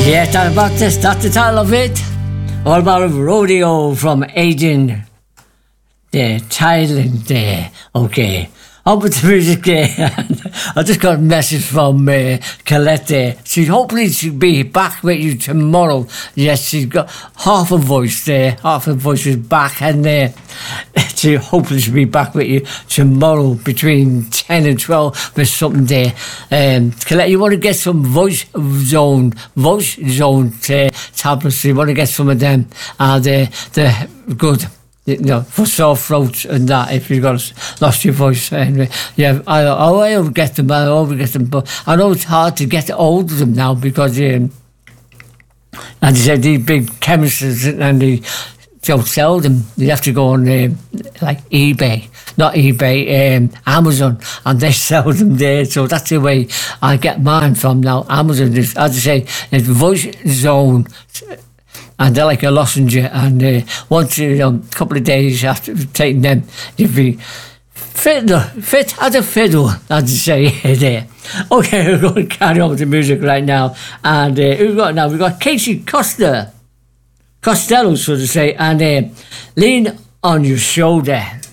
Yeah, talk about this. That's the title of it. All about rodeo from Aiden. The Thailand there. Okay. Up with the music there. I just got a message from Colette there. Hopefully she'll be back with you tomorrow. Yes, she's got half a voice there. Half her voice is back, and hopefully she'll be back with you tomorrow between 10 and 12 with something there. Colette, you want to get some voice zone tablets. You want to get some of them. They're good. For sore throats and that, if you've lost your voice. Anyway, yeah, I'll get them. I always get them, but I know it's hard to get hold of them now because, as I said, these big chemists and they don't sell them. You have to go on like Amazon, and they sell them there. So that's the way I get mine from now. Amazon is, as I say, it's Voice Zone. And they're like a lozenge, and once a couple of days after taking them, you'll be fit as a fiddle, as you say there. Okay, we're going to carry on with the music right now. And who we got now? We've got Casey Costello, so to say, and Lean on Your Shoulder.